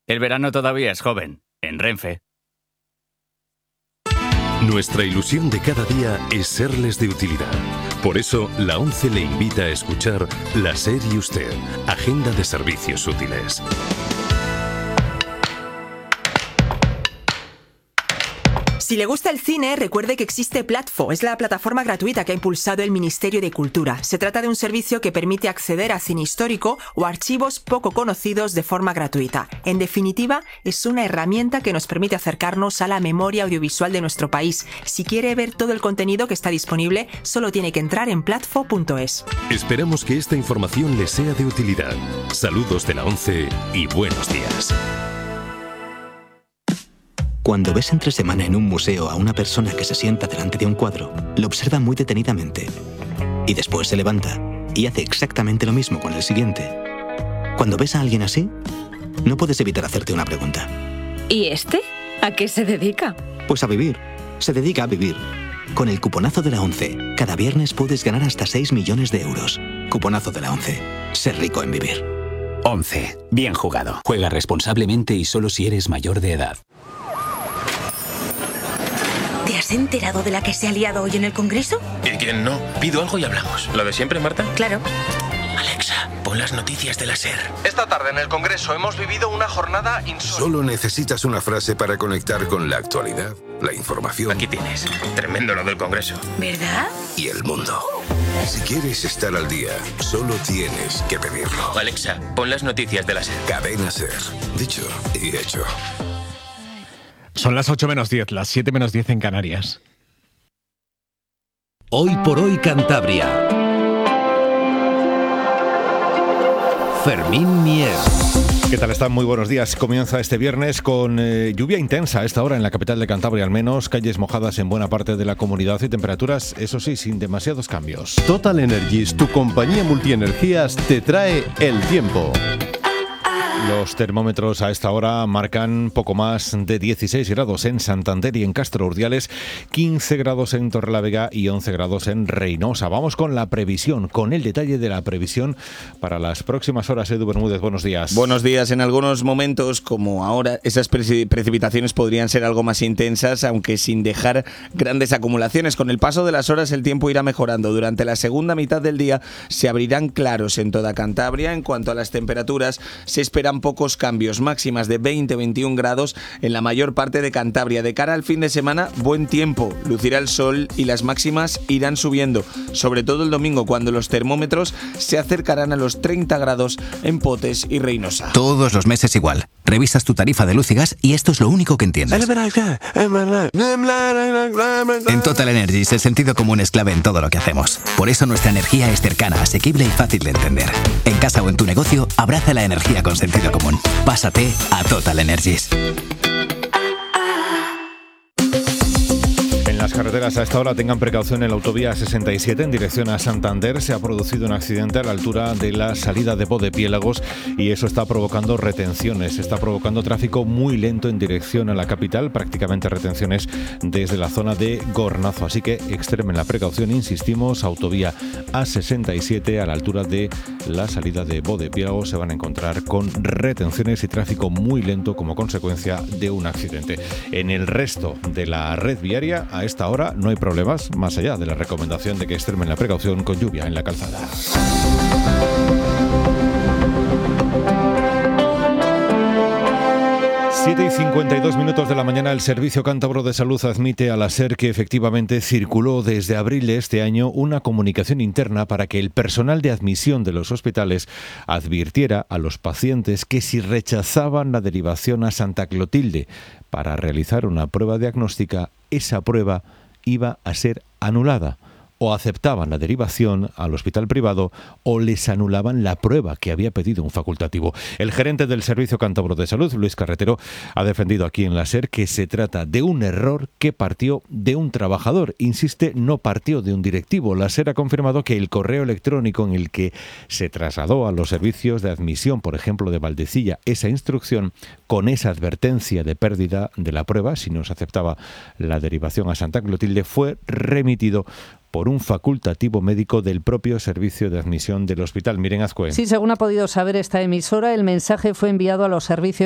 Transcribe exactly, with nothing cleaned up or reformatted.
El verano todavía es joven. En Renfe. Nuestra ilusión de cada día es serles de utilidad. Por eso, la ONCE le invita a escuchar La SER y Usted, Agenda de Servicios Útiles. Si le gusta el cine, recuerde que existe Platfo. Es la plataforma gratuita que ha impulsado el Ministerio de Cultura. Se trata de un servicio que permite acceder a cine histórico o archivos poco conocidos de forma gratuita. En definitiva, es una herramienta que nos permite acercarnos a la memoria audiovisual de nuestro país. Si quiere ver todo el contenido que está disponible, solo tiene que entrar en platfo punto es. Esperamos que esta información le sea de utilidad. Saludos de la ONCE y buenos días. Cuando ves entre semana en un museo a una persona que se sienta delante de un cuadro, lo observa muy detenidamente y después se levanta y hace exactamente lo mismo con el siguiente. Cuando ves a alguien así, no puedes evitar hacerte una pregunta. ¿Y este? ¿A qué se dedica? Pues a vivir. Se dedica a vivir. Con el cuponazo de la ONCE, cada viernes puedes ganar hasta seis millones de euros. Cuponazo de la ONCE. Ser rico en vivir. ONCE. Bien jugado. Juega responsablemente y solo si eres mayor de edad. ¿Te has enterado de la que se ha liado hoy en el Congreso? ¿Y quién no? Pido algo y hablamos. ¿Lo de siempre, Marta? Claro. Alexa, pon las noticias de la SER. Esta tarde en el Congreso hemos vivido una jornada insólita. Solo necesitas una frase para conectar con la actualidad, la información. Aquí tienes. Tremendo lo del Congreso. ¿Verdad? Y el mundo. Si quieres estar al día, solo tienes que pedirlo. Alexa, pon las noticias de la SER. Cadena SER. Dicho y hecho. Son las ocho menos diez, las siete menos diez en Canarias. Hoy por hoy Cantabria. Fermín Mier. ¿Qué tal están? Muy buenos días. Comienza este viernes con eh, lluvia intensa a esta hora en la capital de Cantabria al menos, calles mojadas en buena parte de la comunidad y temperaturas, eso sí, sin demasiados cambios. Total Energies, tu compañía multienergías, te trae el tiempo. Los termómetros a esta hora marcan poco más de dieciséis grados en Santander y en Castro Urdiales, quince grados en Torrelavega y once grados en Reinosa. Vamos con la previsión, con el detalle de la previsión para las próximas horas. Edu Bermúdez, buenos días. Buenos días. En algunos momentos, como ahora, esas pre- precipitaciones podrían ser algo más intensas, aunque sin dejar grandes acumulaciones. Con el paso de las horas el tiempo irá mejorando. Durante la segunda mitad del día se abrirán claros en toda Cantabria. En cuanto a las temperaturas, se esperan pocos cambios, máximas de veinte a veintiún grados en la mayor parte de Cantabria. De cara al fin de semana, buen tiempo, lucirá el sol y las máximas irán subiendo, sobre todo el domingo, cuando los termómetros se acercarán a los treinta grados en Potes y Reinosa. Todos los meses igual. Revisas tu tarifa de luz y gas y esto es lo único que entiendes. En Total Energies el sentido común es clave en todo lo que hacemos. Por eso nuestra energía es cercana, asequible y fácil de entender. En casa o en tu negocio, abraza la energía con sentido común. Pásate a Total Energies. En las carreteras a esta hora tengan precaución en la autovía sesenta y siete en dirección a Santander. Se ha producido un accidente a la altura de la salida de Bodepiélagos y eso está provocando retenciones. Está provocando tráfico muy lento en dirección a la capital, prácticamente retenciones desde la zona de Gornazo. Así que extremen la precaución, insistimos, autovía A sesenta y siete a la altura de la salida de Bodepiélagos se van a encontrar con retenciones y tráfico muy lento como consecuencia de un accidente. En el resto de la red viaria a esta hora no hay problemas, más allá de la recomendación de que extremen la precaución con lluvia en la calzada. siete y cincuenta y dos minutos de la mañana, el Servicio Cántabro de Salud admite a la SER que efectivamente circuló desde abril de este año una comunicación interna para que el personal de admisión de los hospitales advirtiera a los pacientes que si rechazaban la derivación a Santa Clotilde para realizar una prueba diagnóstica, esa prueba iba a ser anulada. O aceptaban la derivación al hospital privado o les anulaban la prueba que había pedido un facultativo. El gerente del Servicio Cántabro de Salud, Luis Carretero, ha defendido aquí en la SER que se trata de un error que partió de un trabajador. Insiste, no partió de un directivo. La SER ha confirmado que el correo electrónico en el que se trasladó a los servicios de admisión, por ejemplo, de Valdecilla, esa instrucción con esa advertencia de pérdida de la prueba, si no se aceptaba la derivación a Santa Clotilde, fue remitido por un facultativo médico del propio servicio de admisión del hospital. Miren, Azcue. Sí, según ha podido saber esta emisora, el mensaje fue enviado a los servicios